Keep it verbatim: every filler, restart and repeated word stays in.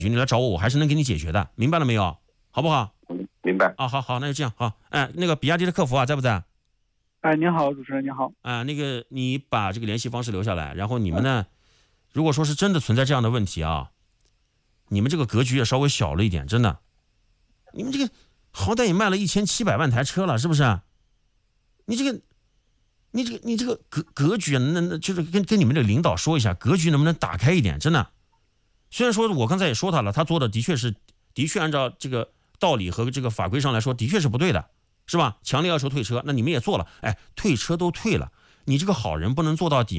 你来找我，我还是能给你解决的，明白了没有？好不好？ 嗯，明白。 啊，好好，那就这样好。哎，那个比亚迪的客服啊，在不在？ 哎，您好，主持人您好。 啊，那个你把这个联系方式留下来，然后你们呢，如果说是真的存在这样的问题啊，你们这个格局也稍微小了一点，真的。你们这个好歹也卖了一千七百万台车了，是不是？你这个，你这个，你这个格格局，那那就是跟跟你们的领导说一下，格局能不能打开一点？真的。虽然说我刚才也说他了，他做的的确是，的确按照这个道理和这个法规上来说，的确是不对的，是吧？强烈要求退车，那你们也做了，哎，退车都退了，你这个好人不能做到底。